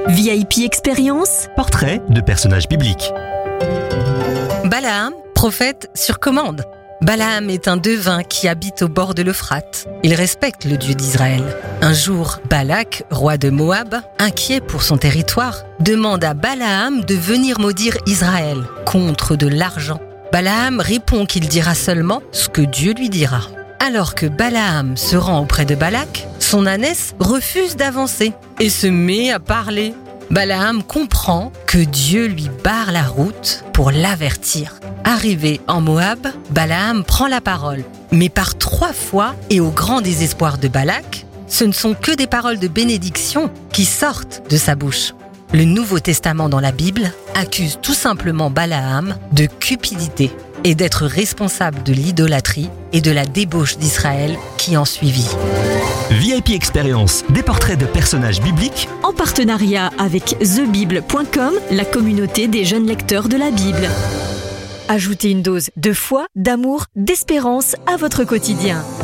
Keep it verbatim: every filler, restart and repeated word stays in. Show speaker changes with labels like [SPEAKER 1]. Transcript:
[SPEAKER 1] V I P Expérience.
[SPEAKER 2] Portrait de personnages bibliques.
[SPEAKER 3] Balaam, prophète sur commande. Balaam est un devin qui habite au bord de l'Euphrate. Il respecte le Dieu d'Israël. Un jour, Balak, roi de Moab, inquiet pour son territoire, demande à Balaam de venir maudire Israël contre de l'argent. Balaam répond qu'il dira seulement ce que Dieu lui dira. Alors que Balaam se rend auprès de Balak, son ânesse refuse d'avancer et se met à parler. Balaam comprend que Dieu lui barre la route pour l'avertir. Arrivé en Moab, Balaam prend la parole, mais par trois fois et au grand désespoir de Balak, ce ne sont que des paroles de bénédiction qui sortent de sa bouche. Le Nouveau Testament dans la Bible accuse tout simplement Balaam de cupidité et d'être responsable de l'idolâtrie et de la débauche d'Israël qui en suivit.
[SPEAKER 2] V I P Expérience, des portraits de personnages bibliques
[SPEAKER 1] En partenariat avec the bible point com, la communauté des jeunes lecteurs de la Bible. Ajoutez une dose de foi, d'amour, d'espérance à votre quotidien.